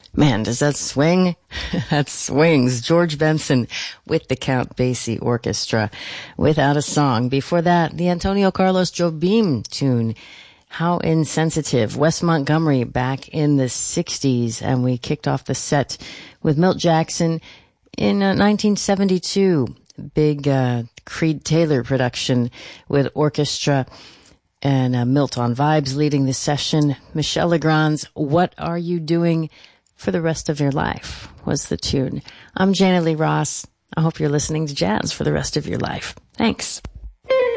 Man, does that swing? That swings. George Benson with the Count Basie Orchestra, Without a Song. Before that, the Antonio Carlos Jobim tune, How Insensitive. Wes Montgomery back in the 60s, and we kicked off the set with Milt Jackson in 1972. Big Creed Taylor production with orchestra, and Milt on vibes leading the session. Michel Legrand's What Are You Doing for the Rest of Your Life was the tune. I'm Jana Lee Ross. I hope you're listening to jazz for the rest of your life. Thanks.